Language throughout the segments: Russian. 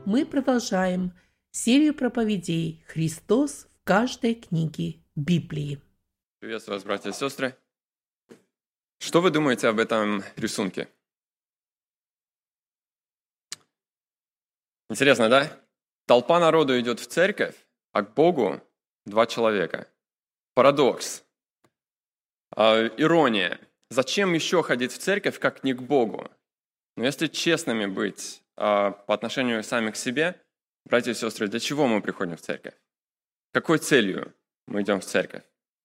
Мы продолжаем серию проповедей «Христос в каждой книге Библии». Приветствую вас, братья и сестры. Что вы думаете об этом рисунке? Интересно, да? Толпа народу идет в церковь, а к Богу 2 человека. Парадокс. Ирония. Зачем еще ходить в церковь, как не к Богу? Но если честными быть по отношению сами к себе, братья и сестры, для чего мы приходим в церковь? Какой целью мы идем в церковь?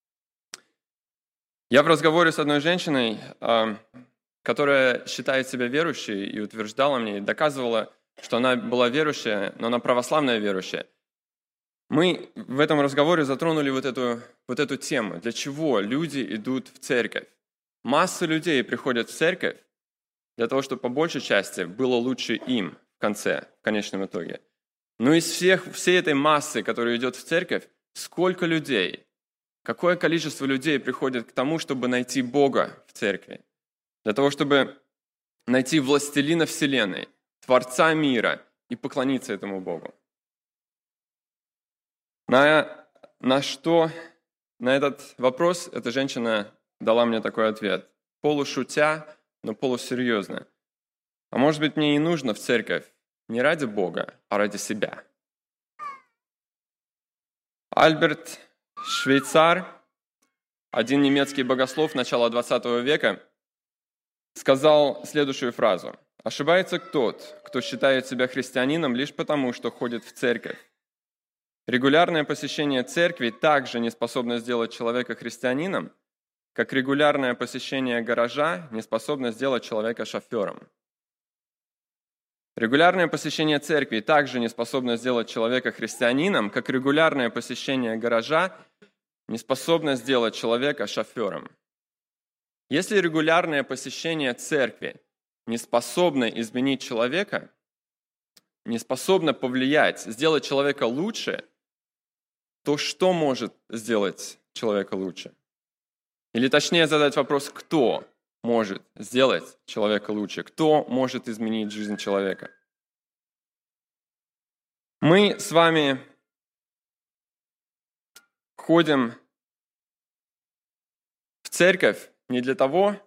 Я в разговоре с одной женщиной, которая считает себя верующей и утверждала мне, и доказывала, что она была верующая, но она православная верующая. Мы в этом разговоре затронули вот эту тему. Для чего люди идут в церковь? Масса людей приходят в церковь для того, чтобы по большей части было лучше им в конечном итоге. Но из всей этой массы, которая идет в церковь, сколько людей, какое количество людей приходит к тому, чтобы найти Бога в церкви? Для того, чтобы найти властелина вселенной, Творца мира и поклониться этому Богу. На этот вопрос эта женщина дала мне такой ответ. Полушутя, но полусерьезно. А может быть, мне и нужно в церковь не ради Бога, а ради себя? Альберт Швейцар, один немецкий богослов начала 20 века, сказал следующую фразу. «Ошибается тот, кто считает себя христианином лишь потому, что ходит в церковь. Регулярное посещение церкви также не способно сделать человека христианином, как регулярное посещение гаража не способно сделать человека шофером. Регулярное посещение церкви также не способно сделать человека христианином, как регулярное посещение гаража не способно сделать человека шофером. Если регулярное посещение церкви не способно изменить человека, не способно повлиять, сделать человека лучше, то что может сделать человека лучше? Или точнее задать вопрос, кто может сделать человека лучше? Кто может изменить жизнь человека? Мы с вами ходим в церковь не для того,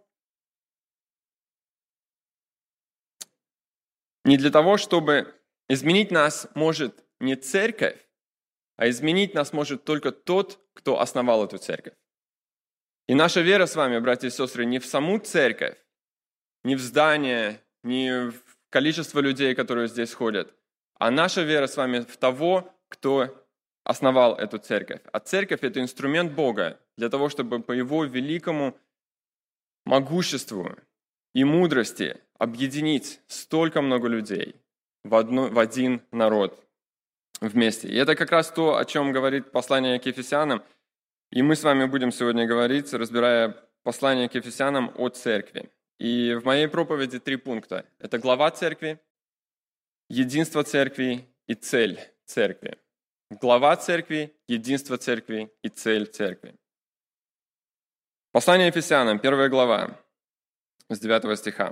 чтобы изменить нас может не церковь, а изменить нас может только тот, кто основал эту церковь. И наша вера с вами, братья и сестры, не в саму церковь, не в здание, не в количество людей, которые здесь ходят, а наша вера с вами в того, кто основал эту церковь. А церковь – это инструмент Бога для того, чтобы по Его великому могуществу и мудрости объединить столько много людей в один народ вместе. И это как раз то, о чем говорит послание к Ефесянам. И мы с вами будем сегодня говорить, разбирая послание к Ефесянам о церкви. И в моей проповеди 3 пункта. Это глава церкви, единство церкви и цель церкви. Глава церкви, единство церкви и цель церкви. Послание Ефесянам, 1 глава, с 9 стиха.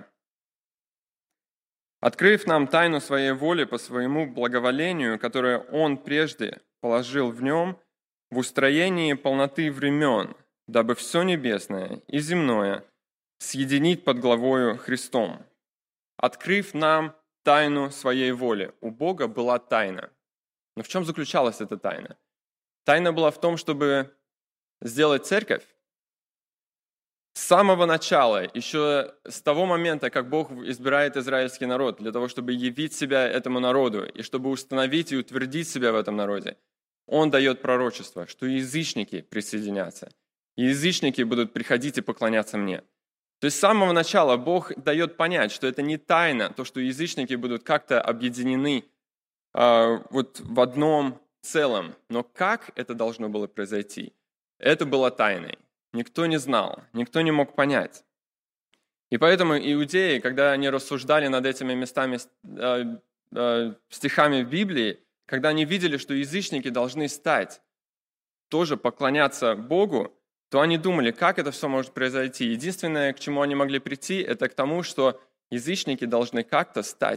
«Открыв нам тайну своей воли по своему благоволению, которое Он прежде положил в Нем, в устроении полноты времен, дабы все небесное и земное съединить под главою Христом, открыв нам тайну своей воли». У Бога была тайна. Но в чем заключалась эта тайна? Тайна была в том, чтобы сделать церковь. С самого начала, еще с того момента, как Бог избирает израильский народ для того, чтобы явить себя этому народу и чтобы установить и утвердить себя в этом народе, Он дает пророчество, что язычники присоединятся. И язычники будут приходить и поклоняться мне. То есть с самого начала Бог дает понять, что это не тайна, то, что язычники будут как-то объединены вот в одном целом. Но как это должно было произойти? Это было тайной. Никто не знал, никто не мог понять. И поэтому иудеи, когда они рассуждали над этими местами, стихами в Библии, когда они видели, что язычники должны тоже поклоняться Богу, то они думали, как это все может произойти. Единственное, к чему они могли прийти, это к тому, что язычники должны как-то стать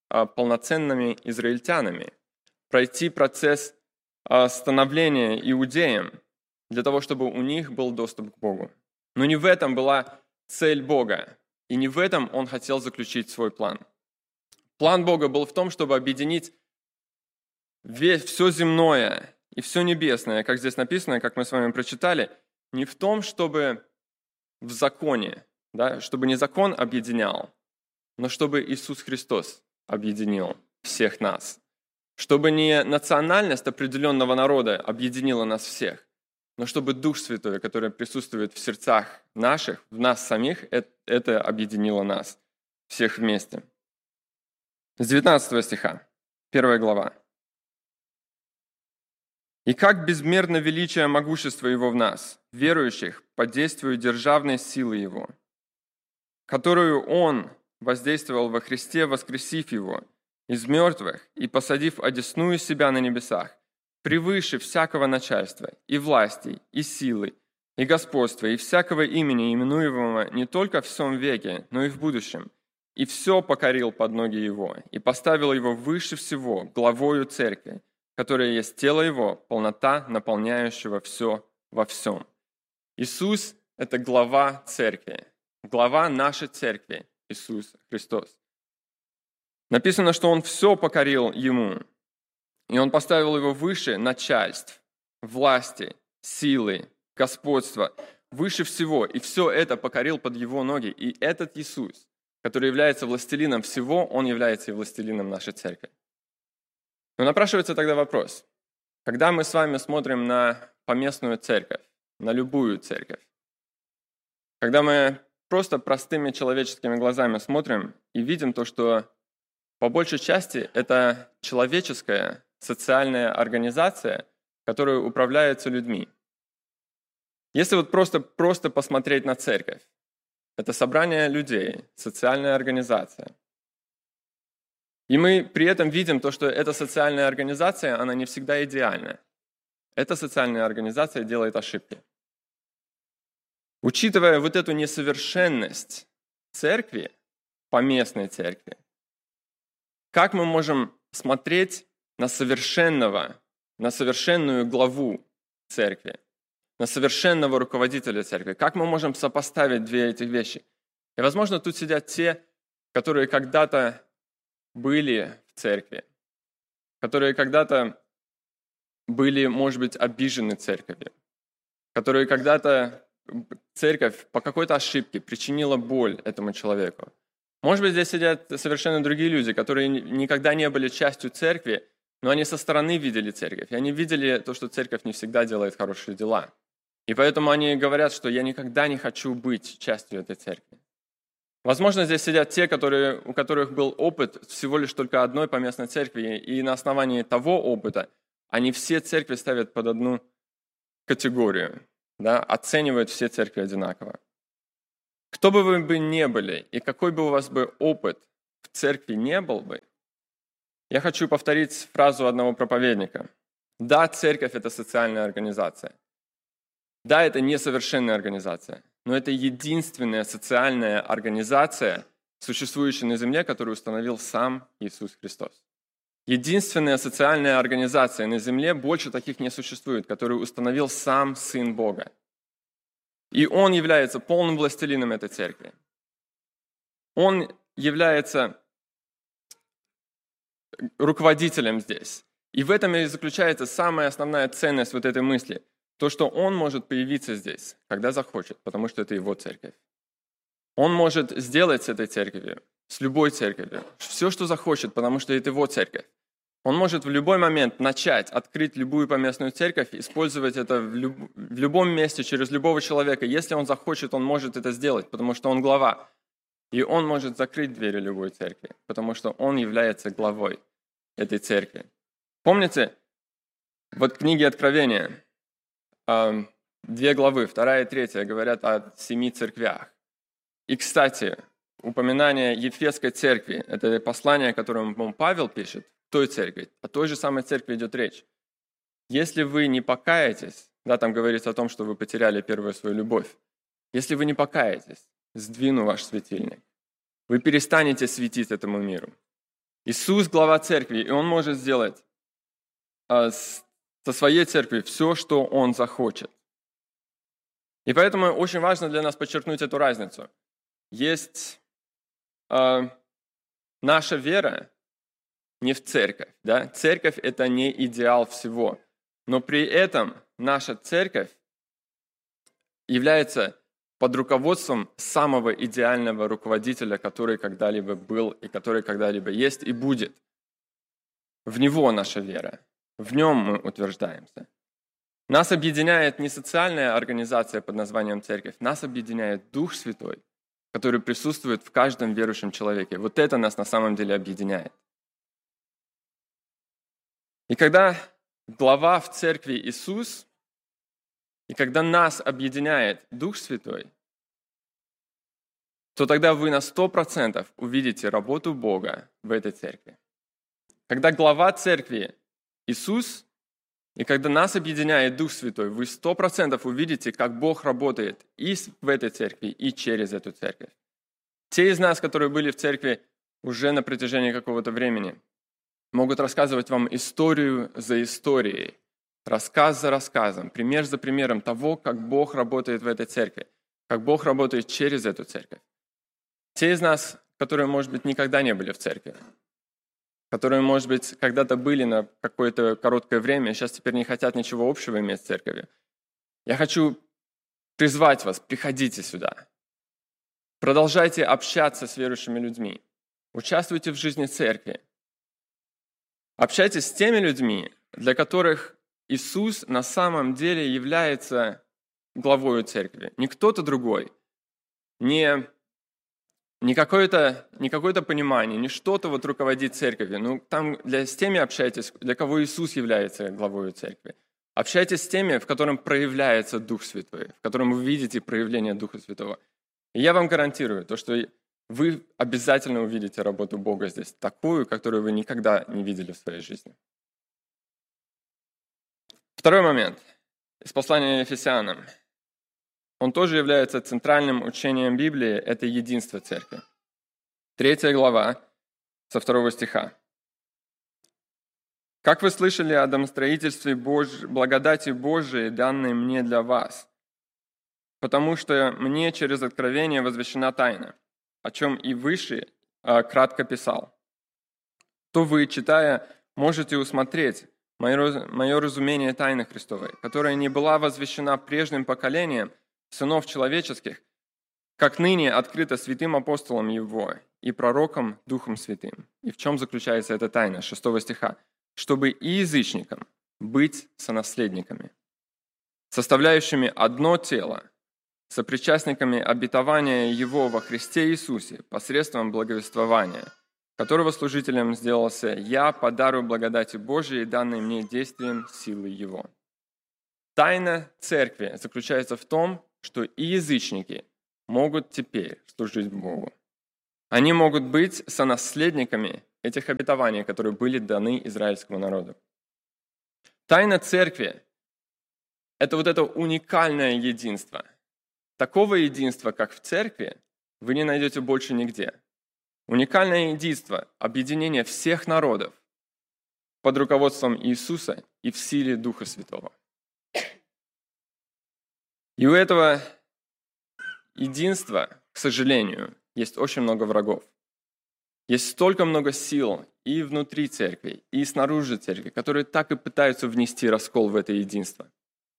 полноценными израильтянами, пройти процесс становления иудеем, для того, чтобы у них был доступ к Богу. Но не в этом была цель Бога, и не в этом Он хотел заключить свой план. План Бога был в том, чтобы объединить все земное и все небесное, как здесь написано, как мы с вами прочитали, не в том, чтобы в законе, да, чтобы не закон объединял, но чтобы Иисус Христос объединил всех нас. Чтобы не национальность определенного народа объединила нас всех, но чтобы Дух Святой, который присутствует в сердцах наших, в нас самих, это объединило нас всех вместе. С 19 стиха, 1 глава. «И как безмерно величие могущества Его в нас, верующих, по действию державной силы Его, которую Он воздействовал во Христе, воскресив Его из мертвых и посадив одесную себя на небесах, превыше всякого начальства, и власти, и силы, и господства, и всякого имени, именуемого не только в сем веке, но и в будущем, и все покорил под ноги Его, и поставил Его выше всего, главою церкви, которая есть тело Его, полнота, наполняющего все во всем». Иисус – это глава церкви, глава нашей церкви, Иисус Христос. Написано, что Он все покорил Ему, и Он поставил Его выше начальств, власти, силы, господства, выше всего, и все это покорил под Его ноги. И этот Иисус, который является властелином всего, Он является и властелином нашей церкви. Но напрашивается тогда вопрос, когда мы с вами смотрим на поместную церковь, на любую церковь, когда мы просто простыми человеческими глазами смотрим и видим то, что по большей части это человеческая социальная организация, которая управляется людьми. Если вот просто посмотреть на церковь, это собрание людей, социальная организация. И мы при этом видим то, что эта социальная организация, она не всегда идеальна. Эта социальная организация делает ошибки. Учитывая вот эту несовершенность церкви, поместной церкви, как мы можем смотреть на совершенную главу церкви, на совершенного руководителя церкви? Как мы можем сопоставить две эти вещи? И, возможно, тут сидят те, которые когда-то были в церкви, которые когда-то были, может быть, обижены церковью, которые когда-то церковь по какой-то ошибке причинила боль этому человеку. Может быть, здесь сидят совершенно другие люди, которые никогда не были частью церкви, но они со стороны видели церковь, и они видели то, что церковь не всегда делает хорошие дела. И поэтому они говорят, что я никогда не хочу быть частью этой церкви. Возможно, здесь сидят те, у которых был опыт всего лишь только одной поместной церкви, и на основании того опыта они все церкви ставят под одну категорию, да, оценивают все церкви одинаково. Кто бы вы ни были, и какой бы у вас бы опыт в церкви не был бы, я хочу повторить фразу одного проповедника. Да, церковь – это социальная организация. Да, это несовершенная организация, но это единственная социальная организация, существующая на земле, которую установил сам Иисус Христос. Единственная социальная организация на земле, больше таких не существует, которую установил сам Сын Бога. И Он является полным властелином этой церкви. Он является руководителем здесь. И в этом и заключается самая основная ценность вот этой мысли. То, что Он может появиться здесь, когда захочет, потому что это Его церковь. Он может сделать с этой церковью, с любой церковью, все, что захочет, потому что это Его церковь. Он может в любой момент начать, открыть любую поместную церковь, использовать это в любом месте, через любого человека. Если Он захочет, Он может это сделать, потому что Он глава. И Он может закрыть двери любой церкви, потому что Он является главой этой церкви. Помните, вот в книге Откровения 2 главы, 2 и 3, говорят о 7 церквях. И, кстати, упоминание Ефесской церкви, это послание, которое Павел пишет, той церкви, о той же самой церкви идет речь. Если вы не покаетесь, да, там говорится о том, что вы потеряли первую свою любовь, если вы не покаетесь, сдвину ваш светильник, вы перестанете светить этому миру. Иисус – глава церкви, и Он может сделать со своей церкви все, что Он захочет. И поэтому очень важно для нас подчеркнуть эту разницу. Есть наша вера не в церковь. Да? Церковь – это не идеал всего. Но при этом наша церковь является под руководством самого идеального руководителя, который когда-либо был и который когда-либо есть и будет. В Него наша вера. В Нем мы утверждаемся. Нас объединяет не социальная организация под названием церковь, нас объединяет Дух Святой, который присутствует в каждом верующем человеке. Вот это нас на самом деле объединяет. И когда глава в церкви Иисус, и когда нас объединяет Дух Святой, то тогда вы на 100% увидите работу Бога в этой церкви. Когда глава церкви Иисус, и когда нас объединяет Дух Святой, вы 100% увидите, как Бог работает и в этой церкви, и через эту церковь. Те из нас, которые были в церкви уже на протяжении какого-то времени, могут рассказывать вам историю за историей, рассказ за рассказом, пример за примером того, как Бог работает в этой церкви, как Бог работает через эту церковь. Те из нас, которые, может быть, никогда не были в церкви, которые, может быть, когда-то были на какое-то короткое время, сейчас теперь не хотят ничего общего иметь с церковью. Я хочу призвать вас, приходите сюда. Продолжайте общаться с верующими людьми. Участвуйте в жизни церкви. Общайтесь с теми людьми, для которых Иисус на самом деле является главой церкви. Не кто-то другой, не какое-то понимание, не что-то вот руководит церковью. Ну, там с теми общайтесь, для кого Иисус является главой церкви. Общайтесь с теми, в котором проявляется Дух Святой, в котором вы видите проявление Духа Святого. И я вам гарантирую, то, что вы обязательно увидите работу Бога здесь, такую, которую вы никогда не видели в своей жизни. Второй момент из послания Ефесянам. Он тоже является центральным учением Библии, это единство церкви. 3 глава, со 2 стиха. «Как вы слышали о домостроительстве благодати Божией, данной мне для вас, потому что мне через откровение возвещена тайна, о чем и выше кратко писал. То вы, читая, можете усмотреть мое разумение тайны Христовой, которая не была возвещена прежним поколением сынов человеческих, как ныне открыто святым апостолом Его и пророком Духом Святым». И в чем заключается эта тайна? 6 стиха. «Чтобы и язычникам быть сонаследниками, составляющими одно тело, сопричастниками обетования Его во Христе Иисусе посредством благовествования, которого служителем сделался я по дару благодати Божией, данной мне действием силы Его». Тайна церкви заключается в том, что и язычники могут теперь служить Богу. Они могут быть сонаследниками этих обетований, которые были даны израильскому народу. Тайна церкви – это вот это уникальное единство. Такого единства, как в церкви, вы не найдете больше нигде. Уникальное единство, объединение всех народов под руководством Иисуса и в силе Духа Святого. И у этого единства, к сожалению, есть очень много врагов. Есть столько много сил и внутри церкви, и снаружи церкви, которые так и пытаются внести раскол в это единство.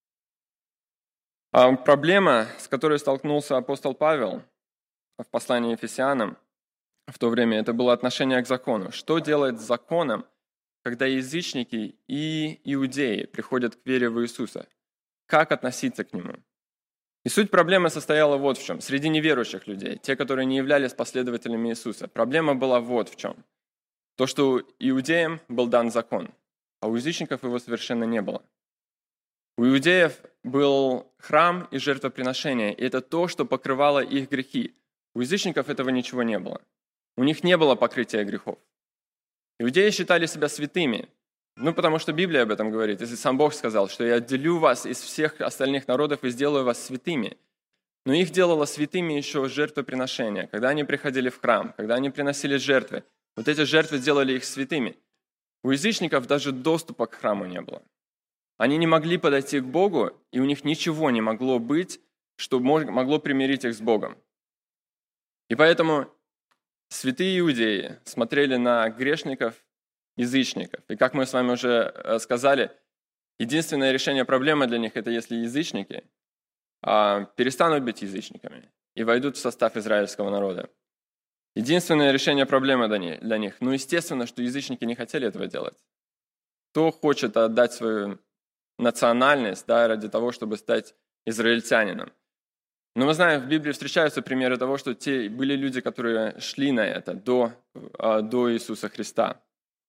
А проблема, с которой столкнулся апостол Павел в послании Ефесянам в то время, это было отношение к закону. Что делать с законом, когда язычники и иудеи приходят к вере в Иисуса? Как относиться к нему? И суть проблемы состояла вот в чем. Среди неверующих людей, те, которые не являлись последователями Иисуса, проблема была вот в чем. То, что иудеям был дан закон, а у язычников его совершенно не было. У иудеев был храм и жертвоприношение, и это то, что покрывало их грехи. У язычников этого ничего не было. У них не было покрытия грехов. Иудеи считали себя святыми, потому что Библия об этом говорит. Если сам Бог сказал, что я отделю вас из всех остальных народов и сделаю вас святыми. Но их делало святыми еще жертвоприношение. Когда они приходили в храм, когда они приносили жертвы, Вот эти жертвы делали их святыми. У язычников даже доступа к храму не было. Они не могли подойти к Богу, и у них ничего не могло быть, что могло примирить их с Богом. И поэтому святые иудеи смотрели на грешников, язычников. И как мы с вами уже сказали, единственное решение проблемы для них – это если язычники перестанут быть язычниками и войдут в состав израильского народа. Единственное решение проблемы для них. Ну, естественно, что язычники не хотели этого делать. Кто хочет отдать свою национальность, ради того, чтобы стать израильтянином? Но мы знаем, в Библии встречаются примеры того, что были люди, которые шли на это до Иисуса Христа.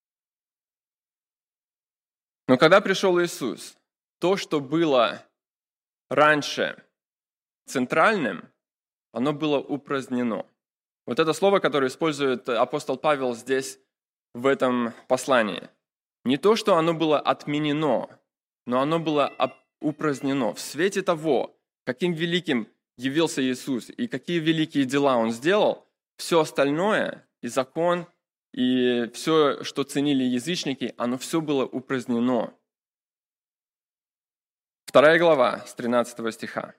Но когда пришел Иисус, то, что было раньше центральным, оно было упразднено. Вот это слово, которое использует апостол Павел здесь, в этом послании. Не то, что оно было отменено, но оно было упразднено. В свете того, каким великим явился Иисус и какие великие дела Он сделал, все остальное, и закон, и все, что ценили язычники, оно все было упразднено. 2 глава, с 13 стиха.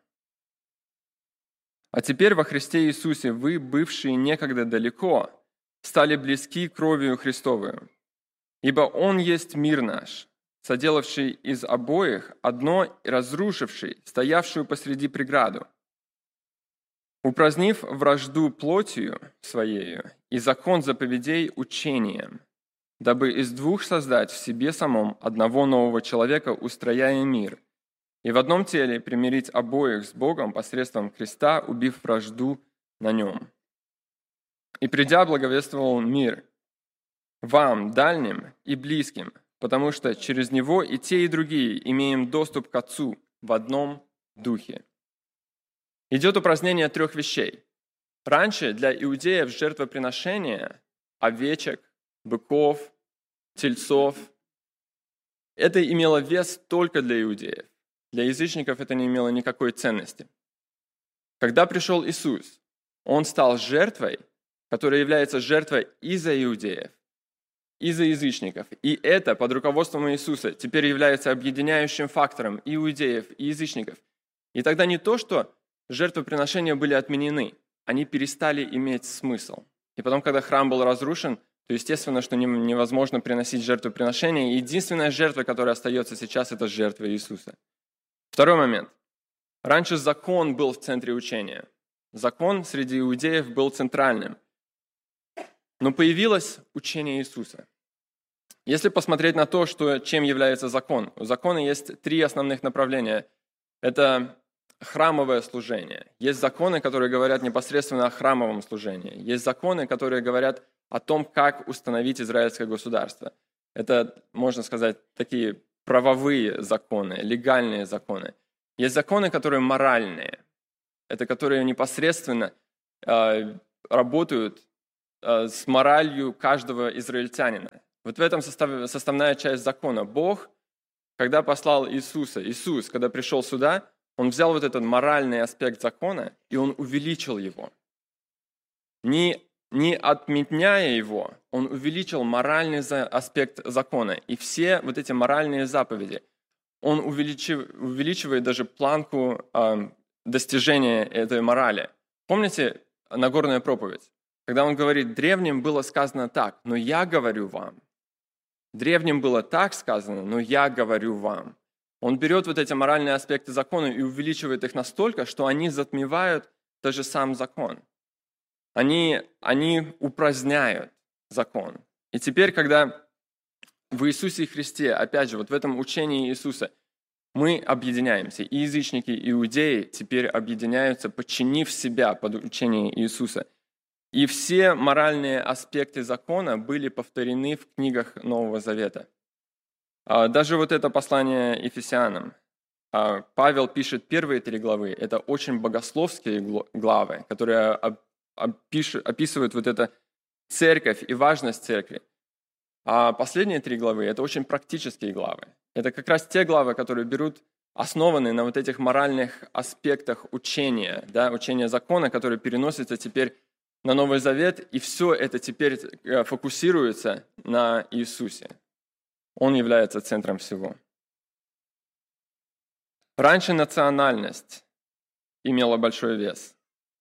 «А теперь во Христе Иисусе вы, бывшие некогда далеко, стали близки кровью Христовую. Ибо Он есть мир наш, соделавший из обоих одно и разрушивший, стоявшую посреди преграду, упразднив вражду плотью Своею и закон заповедей учением, дабы из двух создать в себе самом одного нового человека, устрояя мир, и в одном теле примирить обоих с Богом посредством креста, убив вражду на нем. И придя, благовествовал мир вам, дальним и близким, потому что через него и те, и другие имеем доступ к Отцу в одном духе». Идет упразднение 3 вещей. Раньше для иудеев жертвоприношение овечек, быков, тельцов – это имело вес только для иудеев. Для язычников это не имело никакой ценности. Когда пришел Иисус, Он стал жертвой, которая является жертвой и за иудеев, и за язычников. И это под руководством Иисуса теперь является объединяющим фактором и иудеев, и язычников. И тогда не то, что жертвоприношения были отменены, они перестали иметь смысл. И потом, когда храм был разрушен, то естественно, что невозможно приносить жертвоприношения. И единственная жертва, которая остается сейчас, это жертва Иисуса. Второй момент. Раньше закон был в центре учения. Закон среди иудеев был центральным. Но появилось учение Иисуса. Если посмотреть на то, чем является закон, у закона есть 3 основных направления. Это храмовое служение. Есть законы, которые говорят непосредственно о храмовом служении. Есть законы, которые говорят о том, как установить израильское государство. Это, можно сказать, такие правовые законы, легальные законы. Есть законы, которые моральные. Это которые непосредственно работают с моралью каждого израильтянина. Вот в этом составная часть закона. Бог, когда послал Иисус, когда пришел сюда, Он взял вот этот моральный аспект закона, и Он увеличил его. Не отменяя его, Он увеличил моральный аспект закона. И все вот эти моральные заповеди, Он увеличивает даже планку достижения этой морали. Помните Нагорную проповедь? Когда Он говорит, древним было сказано так, но я говорю вам. Древним было так сказано, но я говорю вам. Он берет вот эти моральные аспекты закона и увеличивает их настолько, что они затмевают даже сам закон. Они упраздняют закон. И теперь, когда в Иисусе Христе, опять же, вот в этом учении Иисуса, мы объединяемся, и язычники, и иудеи теперь объединяются, подчинив себя под учение Иисуса. И все моральные аспекты закона были повторены в книгах Нового Завета. Даже вот это послание Ефесянам. Павел пишет первые 3 главы. Это очень богословские главы, которые описывают вот эту церковь и важность церкви. А последние 3 главы – это очень практические главы. Это как раз те главы, которые основаны на вот этих моральных аспектах учения, учения закона, которые переносятся теперь на Новый Завет, и все это теперь фокусируется на Иисусе. Он является центром всего. Раньше национальность имела большой вес.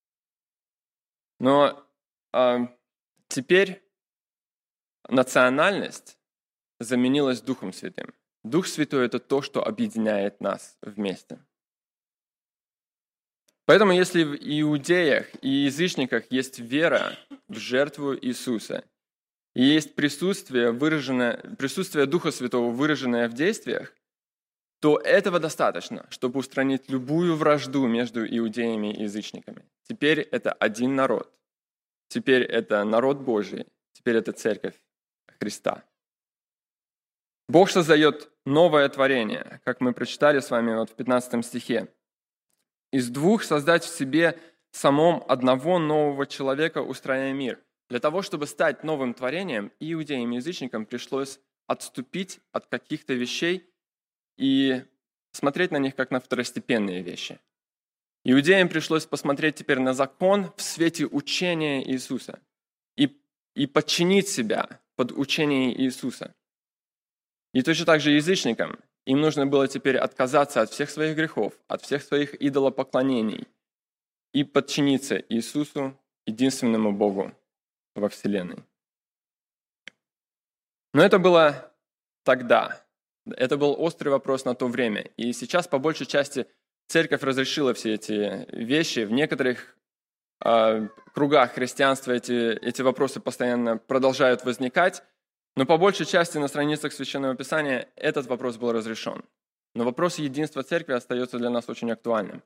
Но теперь национальность заменилась Духом Святым. Дух Святой – это то, что объединяет нас вместе. Поэтому если в иудеях и язычниках есть вера в жертву Иисуса, и есть присутствие Духа Святого, выраженное в действиях, то этого достаточно, чтобы устранить любую вражду между иудеями и язычниками. Теперь это один народ. Теперь это народ Божий. Теперь это церковь Христа. Бог создает новое творение, как мы прочитали с вами в 15 стихе. «Из двух создать в себе самом одного нового человека, устрояя мир». Для того, чтобы стать новым творением, иудеям и язычникам пришлось отступить от каких-то вещей и смотреть на них как на второстепенные вещи. Иудеям пришлось посмотреть теперь на закон в свете учения Иисуса и подчинить себя под учение Иисуса. И точно так же язычникам им нужно было теперь отказаться от всех своих грехов, от всех своих идолопоклонений и подчиниться Иисусу, единственному Богу во Вселенной. Но это было тогда. Это был острый вопрос на то время. И сейчас, по большей части, церковь разрешила все эти вещи. В некоторых кругах христианства эти вопросы постоянно продолжают возникать, но по большей части на страницах Священного Писания этот вопрос был разрешен. Но вопрос единства церкви остается для нас очень актуальным.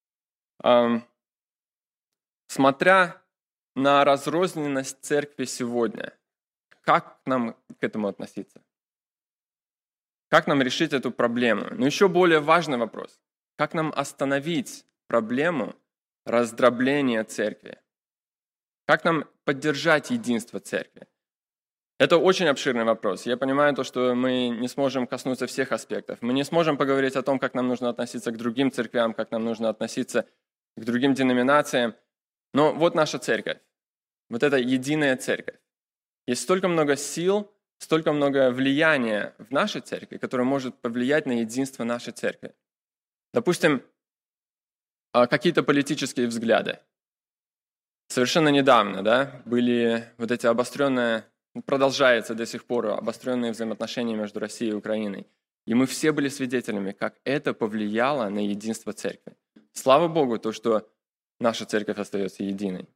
Смотря на разрозненность церкви сегодня, как нам к этому относиться? Как нам решить эту проблему? Но еще более важный вопрос. Как нам остановить проблему раздробления церкви? Как нам поддержать единство церкви? Это очень обширный вопрос. Я понимаю то, что мы не сможем коснуться всех аспектов. Мы не сможем поговорить о том, как нам нужно относиться к другим церквям, как нам нужно относиться к другим деноминациям. Но вот наша церковь. Вот эта единая церковь. Есть столько много сил, столько много влияния в нашей церкви, которое может повлиять на единство нашей церкви. Допустим, какие-то политические взгляды. Совершенно недавно, были вот эти продолжается до сих пор обостренные взаимоотношения между Россией и Украиной. И мы все были свидетелями, как это повлияло на единство церкви. Слава Богу, то, что наша церковь остается единой.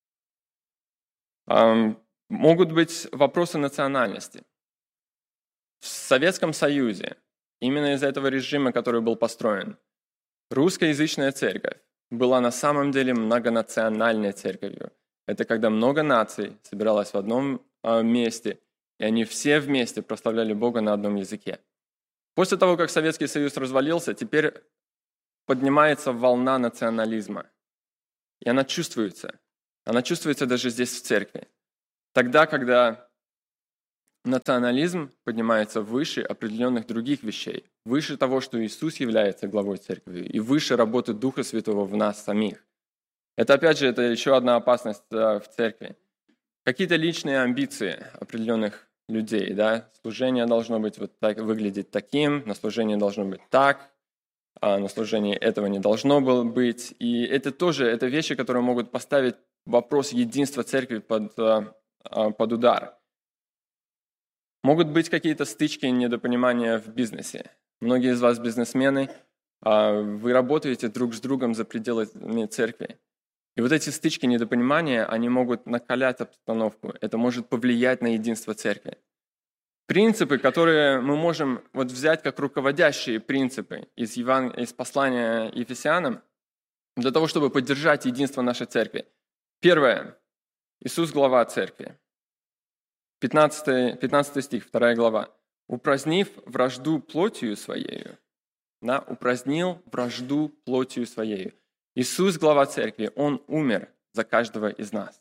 Могут быть вопросы национальности. В Советском Союзе, именно из-за этого режима, который был построен, русскоязычная церковь была на самом деле многонациональной церковью. Это когда много наций собиралось в одном месте, и они все вместе прославляли Бога на одном языке. После того, как Советский Союз развалился, теперь поднимается волна национализма. И она чувствуется. Она чувствуется даже здесь, в церкви. Тогда, когда национализм поднимается выше определенных других вещей, выше того, что Иисус является главой церкви, и выше работы Духа Святого в нас самих. Это, опять же, это еще одна опасность в церкви. Какие-то личные амбиции определенных людей, служение должно быть вот так, выглядеть таким, на служение должно быть так, а на служении этого не должно было быть. И это тоже это вещи, которые могут поставить вопрос единства церкви под удар. Могут быть какие-то стычки, недопонимания в бизнесе. Многие из вас бизнесмены, вы работаете друг с другом за пределами церкви. И вот эти стычки, недопонимания, они могут накалять обстановку. Это может повлиять на единство церкви. Принципы, которые мы можем взять как руководящие принципы из послания Ефесянам, для того, чтобы поддержать единство нашей церкви. Первое. Иисус – глава церкви. 15 стих, 2 глава. «Упразднив вражду плотью своею». Упразднил вражду плотью своею. Иисус – глава церкви. Он умер за каждого из нас.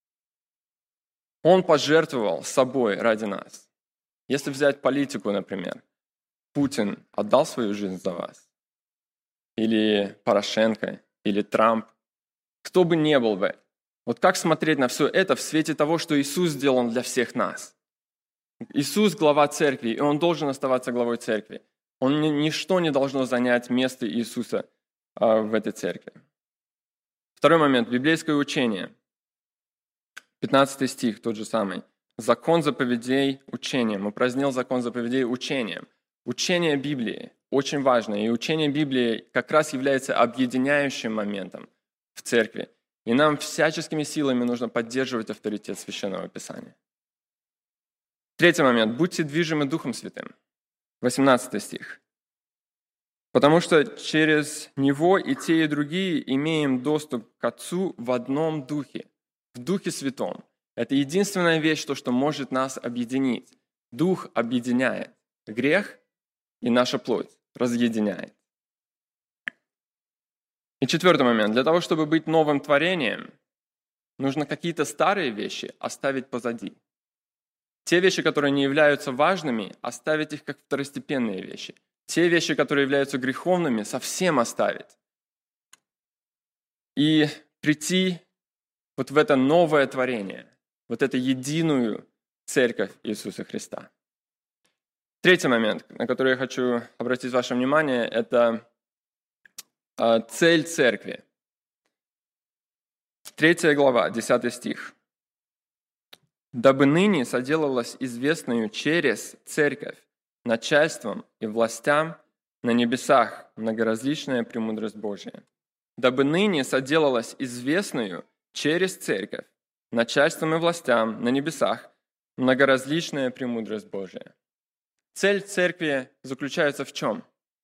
Он пожертвовал собой ради нас. Если взять политику, например, Путин отдал свою жизнь за вас? Или Порошенко? Или Трамп? Кто бы ни был бы, Вот как смотреть на все это в свете того, что Иисус сделал для всех нас? Иисус – глава церкви, и Он должен оставаться главой церкви. Ничто не должно занять место Иисуса в этой церкви. Второй момент – библейское учение. 15 стих, тот же самый. Закон заповедей учением. Упразднил закон заповедей учением. Учение Библии очень важно, и учение Библии как раз является объединяющим моментом в церкви. И нам всяческими силами нужно поддерживать авторитет Священного Писания. Третий момент. Будьте движимы Духом Святым. 18 стих. Потому что через Него и те, и другие имеем доступ к Отцу в одном Духе, в Духе Святом. Это единственная вещь, что может нас объединить. Дух объединяет. Грех и наша плоть разъединяет. И четвертый момент. Для того, чтобы быть новым творением, нужно какие-то старые вещи оставить позади. Те вещи, которые не являются важными, оставить их как второстепенные вещи. Те вещи, которые являются греховными, совсем оставить. И прийти вот в это новое творение, вот эту единую церковь Иисуса Христа. Третий момент, на который я хочу обратить ваше внимание, это цель церкви. 3 глава, 10 стих. «Дабы ныне соделалось известную через церковь начальством и властям на небесах многоразличная премудрость Божия. Дабы ныне соделалось известную через церковь начальством и властям на небесах многоразличная премудрость Божия». Цель церкви заключается в чем?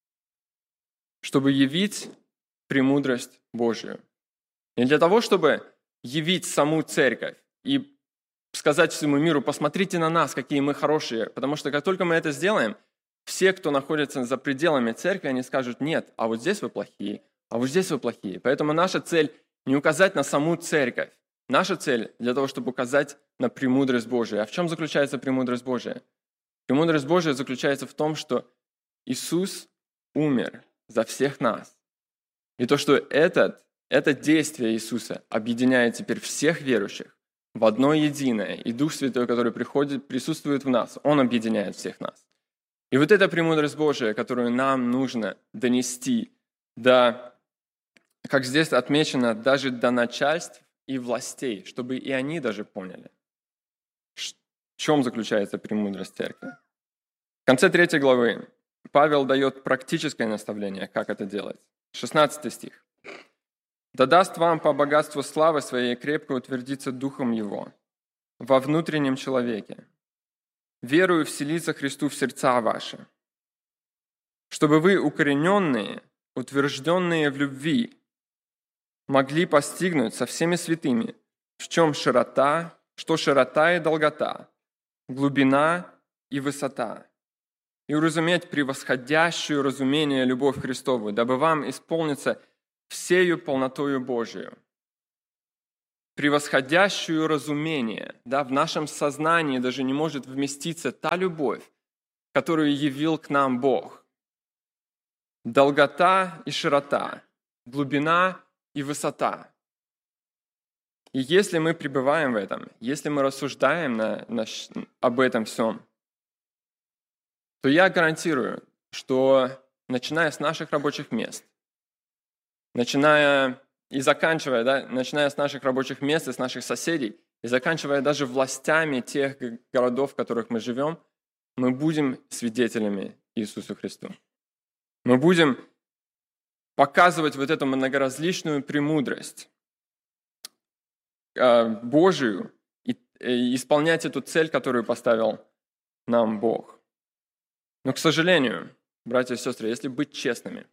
Чтобы явить премудрость Божию. Не для того, чтобы явить саму церковь и сказать всему миру: посмотрите на нас, какие мы хорошие. Потому что как только мы это сделаем, все, кто находится за пределами церкви, они скажут: нет, а вот здесь вы плохие, а вот здесь вы плохие. Поэтому наша цель не указать на саму церковь. Наша цель для того, чтобы указать на премудрость Божию. А в чем заключается премудрость Божия? Премудрость Божия заключается в том, что Иисус умер за всех нас. И то, что это действие Иисуса объединяет теперь всех верующих в одно единое. И Дух Святой, который приходит, присутствует в нас, Он объединяет всех нас. И вот эта премудрость Божия, которую нам нужно донести до, как здесь отмечено, даже до начальств и властей, чтобы и они даже поняли, в чем заключается премудрость церкви. В конце 3 главы Павел дает практическое наставление, как это делать. 16 стих. «Да даст вам по богатству славы своей крепко утвердиться Духом Его во внутреннем человеке, верую вселиться Христу в сердца ваши, чтобы вы, укорененные, утвержденные в любви, могли постигнуть со всеми святыми, что широта и долгота, глубина и высота, и уразуметь превосходящую разумение любовь Христову, дабы вам исполниться всею полнотою Божию». Превосходящую разумение. В нашем сознании даже не может вместиться та любовь, которую явил к нам Бог. Долгота и широта, глубина и высота. И если мы пребываем в этом, если мы рассуждаем об этом всем, то я гарантирую, что начиная с наших рабочих мест, начиная с наших рабочих мест и с наших соседей, и заканчивая даже властями тех городов, в которых мы живем, мы будем свидетелями Иисусу Христу. Мы будем показывать вот эту многоразличную премудрость Божию и исполнять эту цель, которую поставил нам Бог. Но, к сожалению, братья и сестры, если быть честными,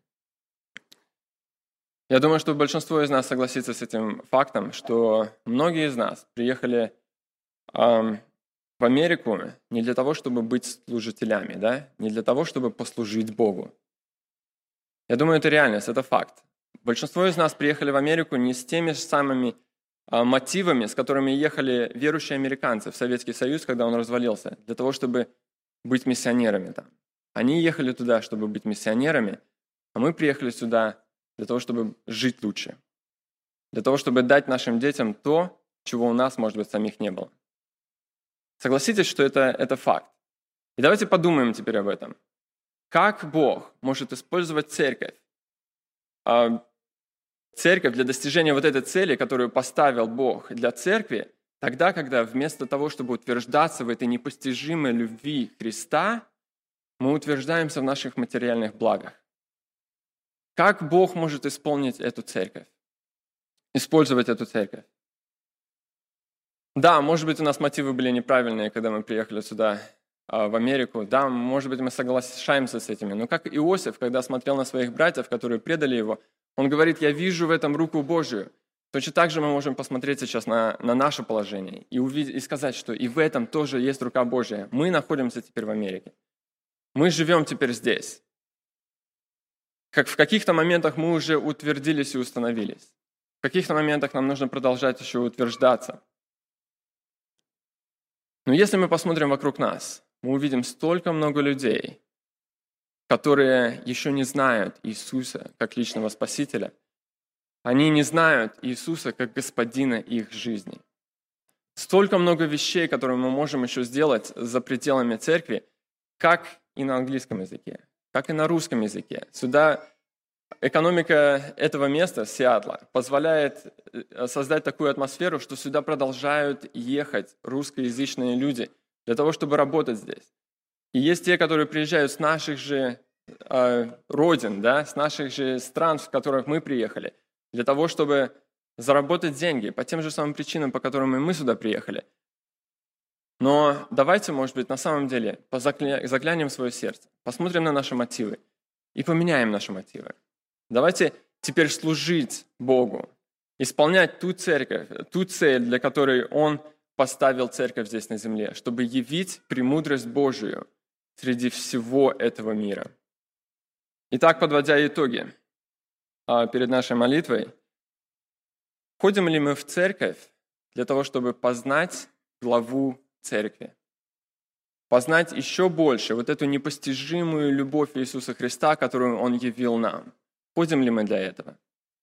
я думаю, что большинство из нас согласится с этим фактом, что многие из нас приехали в Америку не для того, чтобы быть служителями, не для того, чтобы послужить Богу. Я думаю, это реальность, это факт. Большинство из нас приехали в Америку не с теми же самыми мотивами, с которыми ехали верующие американцы в Советский Союз, когда он развалился, для того, чтобы быть миссионерами там. Они ехали туда, чтобы быть миссионерами, а мы приехали сюда для того, чтобы жить лучше, для того, чтобы дать нашим детям то, чего у нас, может быть, самих не было. Согласитесь, что это факт. И давайте подумаем теперь об этом. Как Бог может использовать церковь? Церковь для достижения вот этой цели, которую поставил Бог для церкви, тогда, когда вместо того, чтобы утверждаться в этой непостижимой любви Христа, мы утверждаемся в наших материальных благах. Как Бог может исполнить эту церковь? Использовать эту церковь? Да, может быть, у нас мотивы были неправильные, когда мы приехали сюда, в Америку. Да, может быть, мы соглашаемся с этими. Но как Иосиф, когда смотрел на своих братьев, которые предали его, он говорит: «Я вижу в этом руку Божию». Точно так же мы можем посмотреть сейчас на наше положение и сказать, что и в этом тоже есть рука Божия. Мы находимся теперь в Америке. Мы живем теперь здесь. Как в каких-то моментах мы уже утвердились и установились. В каких-то моментах нам нужно продолжать еще утверждаться. Но если мы посмотрим вокруг нас, мы увидим столько много людей, которые еще не знают Иисуса как личного Спасителя. Они не знают Иисуса как Господина их жизни. Столько много вещей, которые мы можем еще сделать за пределами церкви, как и на английском языке, как и на русском языке. Сюда экономика этого места, Сиэтла, позволяет создать такую атмосферу, что сюда продолжают ехать русскоязычные люди для того, чтобы работать здесь. И есть те, которые приезжают с наших же родин, да, с наших же стран, в которых мы приехали, для того, чтобы заработать деньги по тем же самым причинам, по которым и мы сюда приехали. Но давайте, может быть, на самом деле заглянем в свое сердце, посмотрим на наши мотивы и поменяем наши мотивы. Давайте теперь служить Богу, исполнять ту церковь, ту цель, для которой Он поставил церковь здесь на земле, чтобы явить премудрость Божию среди всего этого мира. Итак, подводя итоги перед нашей молитвой, ходим ли мы в церковь для того, чтобы познать главу церкви? Познать еще больше вот эту непостижимую любовь Иисуса Христа, которую Он явил нам. Ходим ли мы для этого?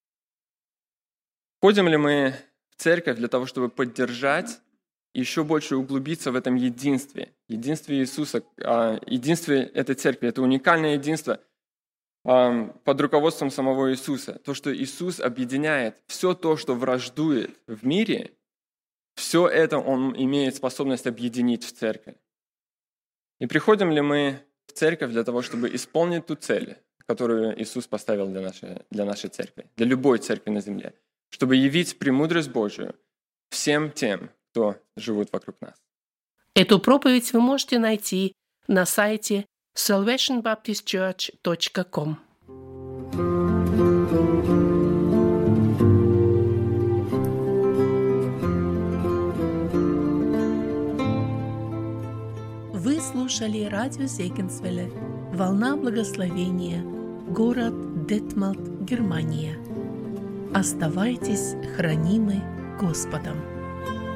Ходим ли мы в церковь для того, чтобы поддержать и еще больше углубиться в этом единстве Иисуса, единстве этой церкви? Это уникальное единство под руководством самого Иисуса. То, что Иисус объединяет все то, что враждует в мире, все это Он имеет способность объединить в церкви. И приходим ли мы в церковь для того, чтобы исполнить ту цель, которую Иисус поставил для нашей церкви, для любой церкви на земле, чтобы явить премудрость Божию всем тем, кто живут вокруг нас. Эту проповедь вы можете найти на сайте salvationbaptistchurch.com. Вы слушали радио Зегенсвелле «Волна благословения», город Детмалт, Германия. Оставайтесь хранимы Господом.